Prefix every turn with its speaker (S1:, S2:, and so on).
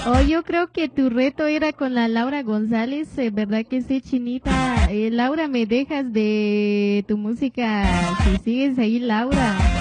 S1: Oh, yo creo que tu reto era con la Laura González, ¿verdad que sí, Chinita? Laura, ¿me dejas de tu música si sigues ahí, Laura?